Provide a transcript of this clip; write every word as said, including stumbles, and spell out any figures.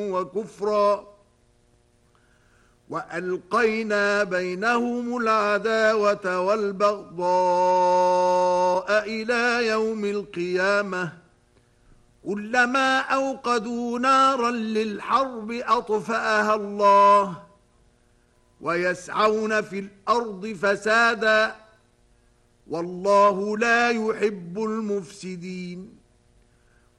وكفرا وألقينا بينهم العداوة والبغضاء إلى يوم القيامة كلما أوقدوا نارا للحرب أطفأها الله ويسعون في الأرض فسادا والله لا يحب المفسدين.